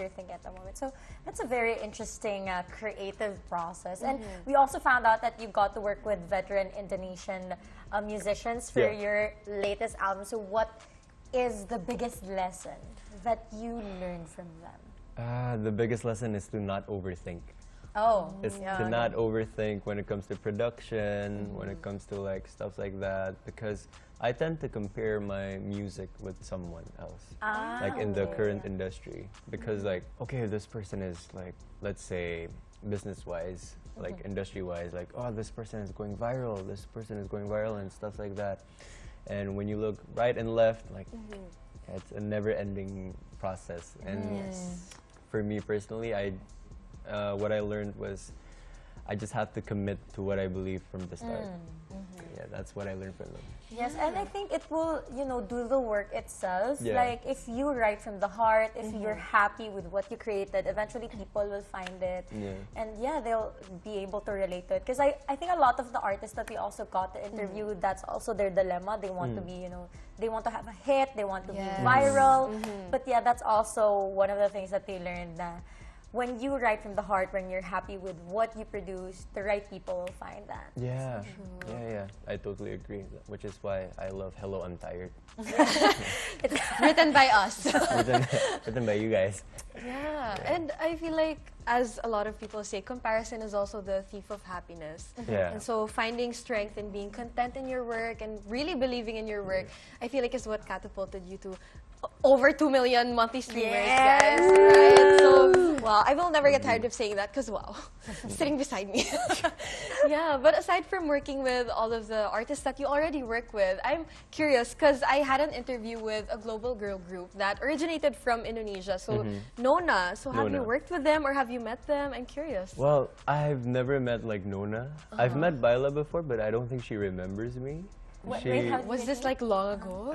you're thinking at the moment. So that's a very interesting creative process. And we also found out that you got to work with veteran Indonesian musicians for your latest album. So what is the biggest lesson that you learned from them? The biggest lesson is to not overthink. Oh, It's to not overthink when it comes to production, when it comes to like stuff like that, because I tend to compare my music with someone else, like in the current industry, because like, okay, this person is like, let's say, business-wise, like industry-wise, like, oh, this person is going viral, this person is going viral, and stuff like that. And when you look right and left, like, it's a never-ending process. And for me personally, what I learned was I just have to commit to what I believe from the start. Yeah, that's what I learned from them. Yes, and I think it will, you know, do the work itself. Yeah. Like, if you write from the heart, if you're happy with what you created, eventually people will find it. Yeah. And yeah, they'll be able to relate to it. Because I think a lot of the artists that we also got to interview, that's also their dilemma. They want to be, you know, they want to have a hit, they want to be viral. But yeah, that's also one of the things that they learned na when you write from the heart, when you're happy with what you produce, the right people will find that. Yeah, yeah. I totally agree. Which is why I love Hello, I'm Tired. It's written by us. written by you guys. Yeah, and I feel like, as a lot of people say, comparison is also the thief of happiness. Yeah. And so finding strength and being content in your work and really believing in your work, I feel like is what catapulted you to over 2 million monthly streamers, guys. Right? So, wow, I will never get tired of saying that because, wow, sitting beside me. Yeah, but aside from working with all of the artists that you already work with, I'm curious because I had an interview with a global girl group that originated from Indonesia. So, Nona. So, have you worked with them or have you met them? I'm curious. Well, I've never met like Nona. I've met Baila before, but I don't think she remembers me. Was this like long ago?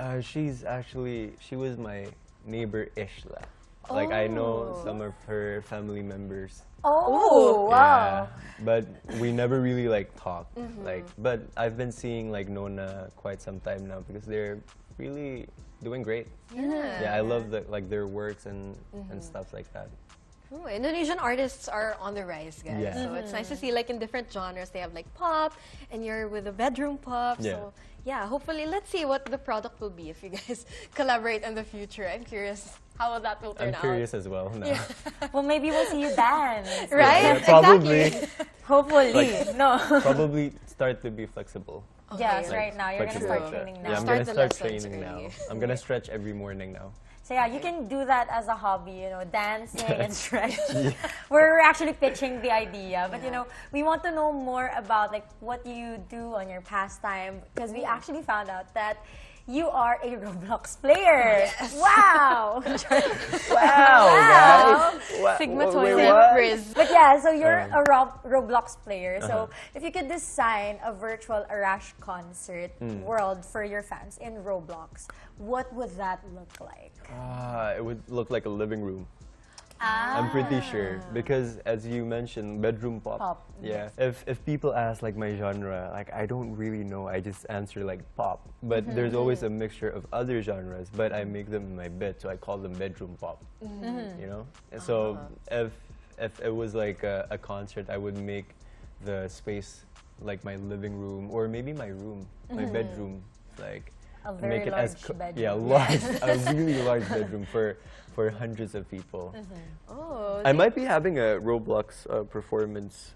She was my neighbor Ishla. Like I know some of her family members. Oh, wow. Yeah, but we never really like talked. Like, but I've been seeing like Nona quite some time now because they're really doing great. Yeah, I love their works and stuff like that. Ooh, Indonesian artists are on the rise, guys. Yeah. So it's nice to see, like, in different genres, they have like pop, and you're with the bedroom pop. Yeah. So yeah, hopefully, let's see what the product will be if you guys collaborate in the future. I'm curious how that will turn out. I'm curious as well now. Yeah. Well, maybe we'll see you dance. Right? Yeah, probably. Exactly. Hopefully. Like, No. Probably start to be flexible. Yes, Okay. right now. You're going to start training now. Yeah, I'm Start gonna the start lessons training now. early. I'm gonna stretch every morning now. So yeah, you can do that as a hobby, you know, dancing and stretching. We're actually pitching the idea, but you know, we want to know more about like what you do on your pastime because we actually found out that you are a Roblox player. Yes. Wow! Wow, guys! Sigma Wait, Toilet what? Riz. But yeah, so you're a Roblox player. So if you could design a virtual Arash concert world for your fans in Roblox, what would that look like? It would look like a living room. I'm pretty sure because, as you mentioned, bedroom pop. Yeah. If people ask like my genre, like I don't really know. I just answer like pop. But there's always a mixture of other genres. But I make them in my bed, so I call them bedroom pop. You know. And so if it was like a concert, I would make the space like my living room or maybe my room, my bedroom, like. A very make it large as bedroom. Yeah, large, a really large bedroom for hundreds of people. Oh, I might be having a Roblox performance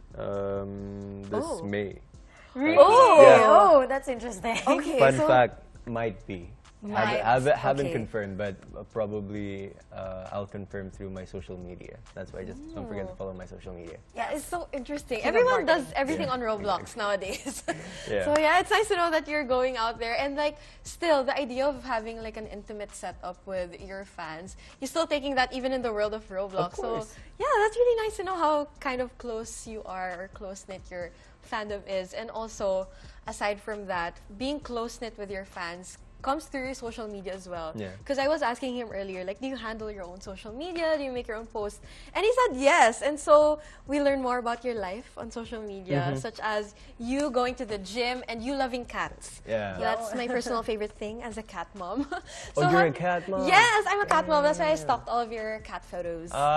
this May. Really? Oh. Yeah. Oh, that's interesting. okay. Fun so fact, might be. Haven't okay. confirmed, but probably I'll confirm through my social media. That's why just don't forget to follow my social media. Yeah, it's so interesting. Keep Everyone marketing. does everything on Roblox nowadays. Yeah. So yeah, it's nice to know that you're going out there and like still the idea of having like an intimate setup with your fans. You're still taking that even in the world of Roblox. Of course. So yeah, that's really nice to know how kind of close you are or close knit your fandom is. And also, aside from that, being close knit with your fans comes through your social media as well. Yeah. Because I was asking him earlier, like, do you handle your own social media? Do you make your own posts? And he said yes. And so we learn more about your life on social media, such as you going to the gym and you loving cats. Yeah. That's my personal favorite thing as a cat mom. Oh, you're a cat mom? Yes, I'm a cat mom. That's why I stalked all of your cat photos.